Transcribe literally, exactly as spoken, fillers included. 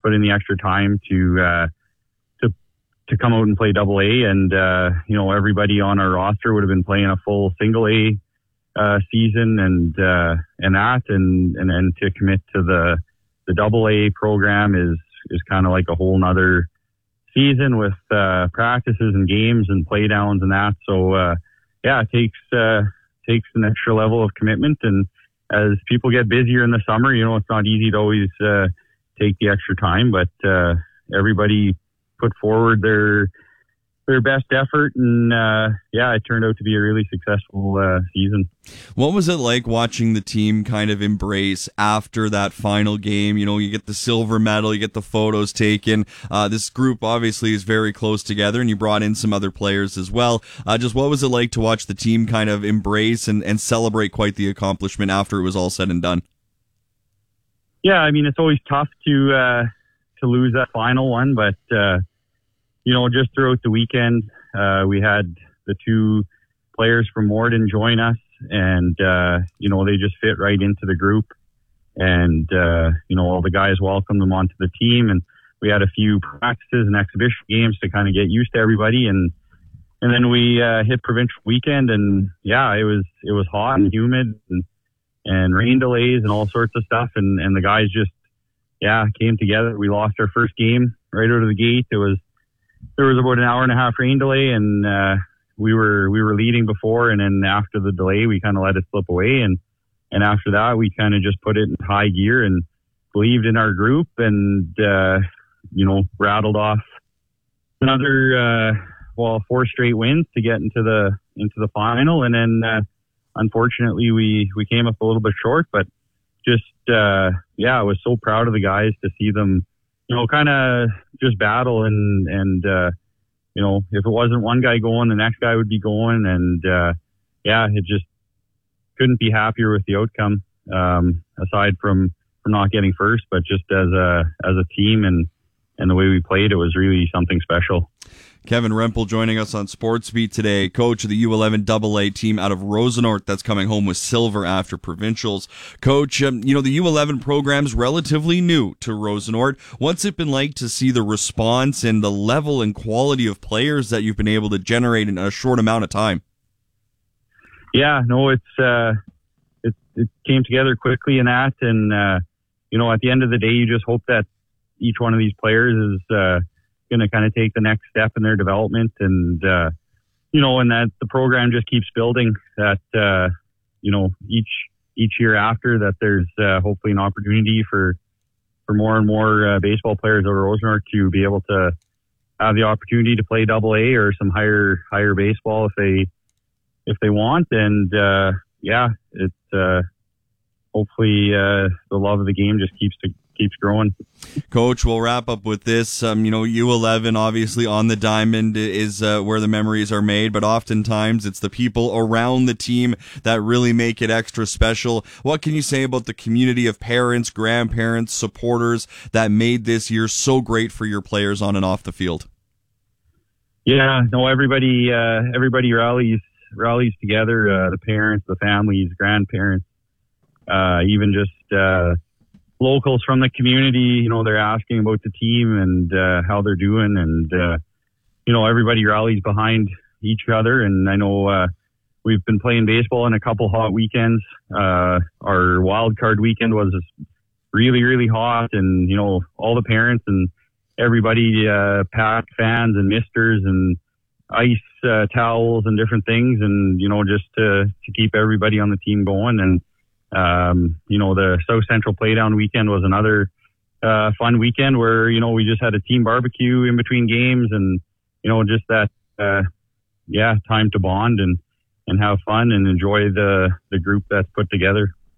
put in the extra time to uh, to to come out and play Double A, and uh, you know, everybody on our roster would have been playing a full Single A uh, season, and uh, and that, and and then to commit to the the Double A program is is kind of like a whole nother season with uh, practices and games and play downs and that. So uh, yeah, it takes uh, takes an extra level of commitment, and as people get busier in the summer, you know, it's not easy to always uh, take the extra time, but uh, everybody put forward their their best effort, and uh, yeah, it turned out to be a really successful uh, season. What was it like watching the team kind of embrace after that final game? You know, you get the silver medal, you get the photos taken. Uh, this group obviously is very close together, and you brought in some other players as well. Uh, just what was it like to watch the team kind of embrace and, and celebrate quite the accomplishment after it was all said and done? Yeah, I mean, it's always tough to uh, to lose that final one, but uh, you know, just throughout the weekend, uh, we had the two players from Morden join us, and, uh, you know, they just fit right into the group, and, uh, you know, all the guys welcomed them onto the team, and we had a few practices and exhibition games to kind of get used to everybody, and, and then we, uh, hit provincial weekend, and yeah, it was, it was hot and humid, and, and rain delays and all sorts of stuff, and, and the guys just, yeah, came together. We lost our first game right out of the gate. It was, there was about an hour and a half rain delay, and uh, we were we were leading before, and then after the delay, we kind of let it slip away, and and after that, we kind of just put it in high gear and believed in our group, and uh, you know, rattled off another uh, well four straight wins to get into the into the final, and then uh, unfortunately we we came up a little bit short, but just uh, yeah, I was so proud of the guys to see them, you know, kind of just battle, and, and, uh, you know, if it wasn't one guy going, the next guy would be going. And, uh, yeah, it just couldn't be happier with the outcome, um, aside from, from not getting first, but just as a, as a team and, and the way we played, it was really something special. Kevin Rempel joining us on Sportsbeat today, coach of the U eleven double A team out of Rosenort that's coming home with silver after provincials. Coach, um, you know, the U eleven program's relatively new to Rosenort. What's it been like to see the response and the level and quality of players that you've been able to generate in a short amount of time? Yeah, no, it's uh, it, it came together quickly in that, and uh, you know, at the end of the day, you just hope that each one of these players is uh, going to kind of take the next step in their development, and uh, you know, and that the program just keeps building. That uh, you know, each each year after that, there's uh, hopefully an opportunity for for more and more uh, baseball players out of Rosenort to be able to have the opportunity to play Double A or some higher higher baseball if they if they want. And uh, yeah, it's uh, hopefully uh, the love of the game just keeps to. keeps growing. Coach, we'll wrap up with this. Um, you know, U eleven obviously on the diamond is uh, where the memories are made, but oftentimes it's the people around the team that really make it extra special. What can you say about the community of parents, grandparents, supporters that made this year so great for your players on and off the field? Yeah, no, everybody, uh, everybody rallies, rallies together, uh, the parents, the families, grandparents, uh, even just, uh, locals from the community. You know, they're asking about the team and uh, how they're doing, and uh, you know, everybody rallies behind each other. And I know uh, we've been playing baseball in a couple hot weekends. Uh, our wild card weekend was really, really hot, and you know, all the parents and everybody uh, packed fans and misters and ice uh, towels and different things, and you know, just to to keep everybody on the team going. And Um, you know, the South Central Playdown weekend was another uh, fun weekend where, you know, we just had a team barbecue in between games, and, you know, just that, uh, yeah, time to bond and, and have fun and enjoy the, the group that's put together.